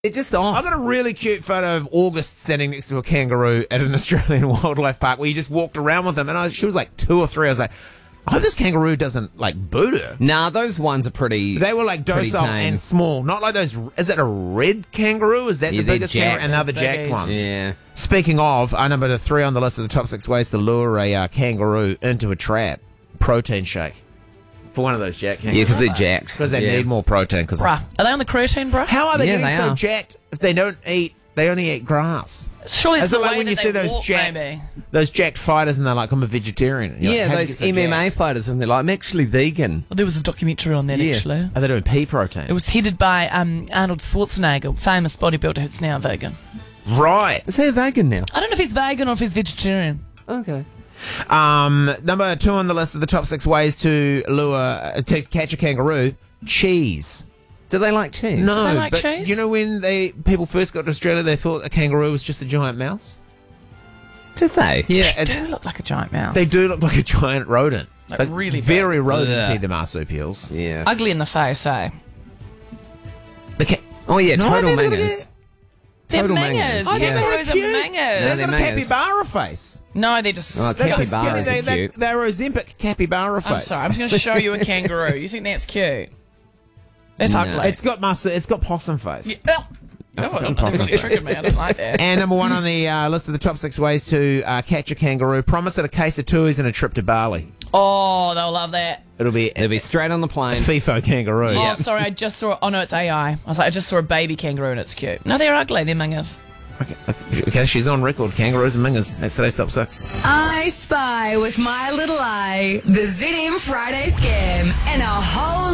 They're just off. I've got a really cute photo of August standing next to a kangaroo at an Australian wildlife park where you just walked around with them, and she was like 2 or 3. I was like, I hope this kangaroo doesn't like boot her. Nah, those ones are pretty. They were like docile tame. and small, not like those. Is it a red kangaroo? Is that the biggest kangaroo? And they're the jacked ones. Yeah. Speaking of, our number 3 on the list of the top 6 ways to lure a kangaroo into a trap: protein shake. For one of those jacked kangaroos. Yeah, because they're jacked. Because they need more protein. Bruh, are they on the creatine, bruh? How are they getting they so are. jacked if they don't eat? They only eat grass. Surely it's Is the it like way when that you they see those walk, jacked, maybe. those jacked fighters, and they're like, "I'm a vegetarian." And you're Yeah, like, "How'd you those get so MMA jacked?" fighters, and they're like, I'm actually vegan. Well, there was a documentary on that, Yeah. actually. Are they doing pea protein? It was headed by Arnold Schwarzenegger, famous bodybuilder who's now vegan. right. Is he a vegan now? I don't know if he's vegan or if he's vegetarian. Okay. Number 2 on the list of the top 6 ways to to catch a kangaroo: cheese. Do they like cheese? No, they like but cheese? you know when people first got to Australia, they thought a kangaroo was just a giant mouse. Did they? Yeah, They do look like a giant mouse. they do look like a giant rodent. Like really big. very rodenty, Yeah. the marsupials. Yeah. Ugly in the face, eh? Oh, yeah, No, I total think they're mangers. They're Total mangers. mangers. I think they Kangaroos had are cute. mangers. No, They've they're got a mangers. capybara face. No, they're just... Oh, They've got a capybaras skinny- are cute. They're Ozempic capybara face. I'm sorry, I'm just going to show you a kangaroo. You think that's cute? That's No. ugly. It's got possum face. Oh, it triggered me. I don't like that. And number 1 on the list of the top 6 ways to catch a kangaroo: promise it a case of tuis and a trip to Bali. Oh, they'll love that. It'll be They'll be straight on the plane. FIFO kangaroo. Oh, sorry, I just saw... Oh, no, it's AI. I was like, I just saw a baby kangaroo and it's cute. No, they're ugly. They're mingers. Okay, she's on record. Kangaroos and mingers. That's today's top 6. I Spy with my little eye, the ZM Friday scam, and a whole